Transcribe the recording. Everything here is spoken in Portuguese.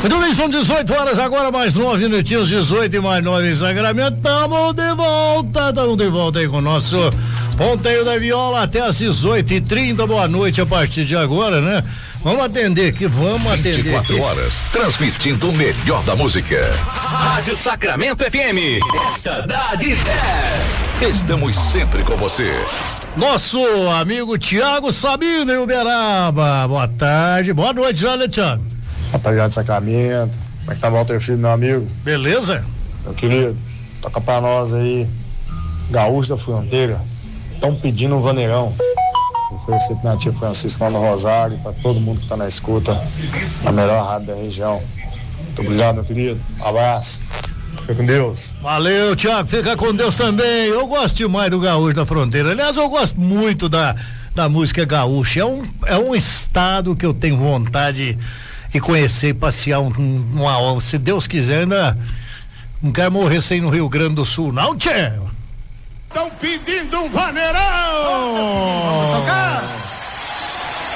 Muito bem, são 18 horas agora, mais 9 minutinhos, 18 e mais 9 em Sacramento. Estamos de volta aí com o nosso Ponteio da Viola até às 18h30. Boa noite a partir de agora, né? Vamos atender aqui, 24 horas, transmitindo o melhor da música. Rádio Sacramento FM, esta dá de 10. Estamos sempre com você. Nosso amigo Tiago Sabino em Uberaba. Boa tarde, boa noite, olha, Tiago. Rapaziada de Sacramento, como é que tá o Walter Filho, meu amigo? Beleza? Meu querido, toca pra nós aí, Gaúcho da Fronteira, estão pedindo um vaneirão. Oferecer pro meu tio Francisco lá no Rosário, pra todo mundo que tá na escuta, a melhor rádio da região. Muito obrigado, meu querido, um abraço, fica com Deus. Valeu, Tiago, fica com Deus também. Eu gosto demais do Gaúcho da Fronteira, aliás, eu gosto muito da música gaúcha, é um estado que eu tenho vontade e conhecer e passear uma hora, se Deus quiser, ainda não quero morrer sem no Rio Grande do Sul, não, tchê. Estão pedindo um vaneirão!